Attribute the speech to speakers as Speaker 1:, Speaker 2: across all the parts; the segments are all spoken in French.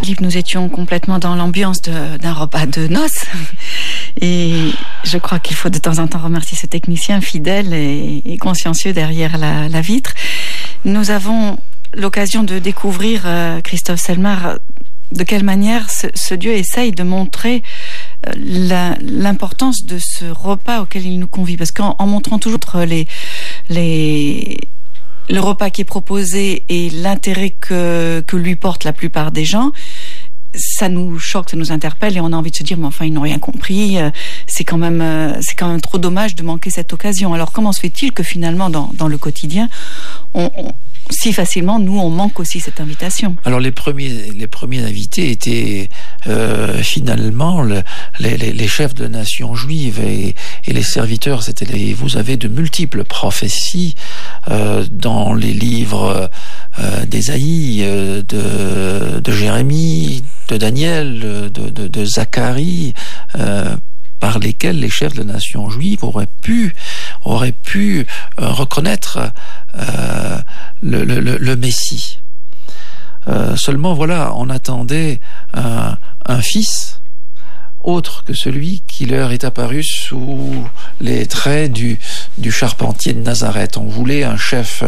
Speaker 1: Philippe, nous étions complètement dans l'ambiance d'un repas de noces. Et je crois qu'il faut de temps en temps remercier ce technicien fidèle et consciencieux derrière la vitre. Nous avons l'occasion de découvrir, Christophe Selmar, de quelle manière ce Dieu essaye de montrer l'importance de ce repas auquel il nous convie. Parce qu'en montrant toujours le repas qui est proposé et l'intérêt que lui portent la plupart des gens, ça nous choque, ça nous interpelle et on a envie de se dire mais enfin ils n'ont rien compris, c'est quand même trop dommage de manquer cette occasion. Alors comment se fait-il que finalement dans le quotidien si facilement nous on manque aussi cette invitation? Alors
Speaker 2: les premiers invités étaient finalement les chefs de nation juive et les serviteurs. Vous avez de multiples prophéties dans les livres d'Ésaïe, de Jérémie, de Daniel, de Zacharie, par lesquels les chefs de la nation juive auraient pu reconnaître le Messie. Seulement voilà, on attendait un fils autre que celui qui leur est apparu sous les traits du charpentier de Nazareth. On voulait un chef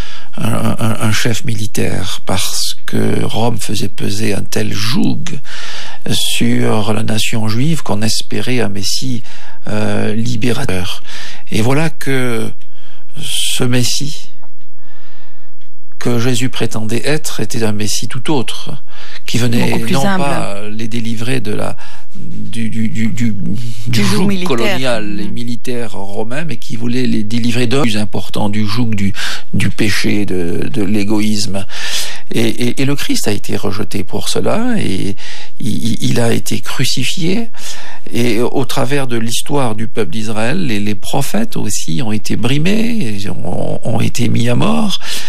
Speaker 2: militaire parce que Rome faisait peser un tel joug sur la nation juive qu'on espérait un Messie libérateur. Et voilà que ce Messie que Jésus prétendait être était un Messie tout autre, qui venait non humble. Pas les délivrer du joug colonial et militaire romain, mais qui voulait les délivrer d'un plus important, du joug du péché, de l'égoïsme. Et le Christ a été rejeté pour cela, et il a été crucifié. Et au travers de l'histoire du peuple d'Israël, les prophètes aussi ont été brimés, ont été mis à mort.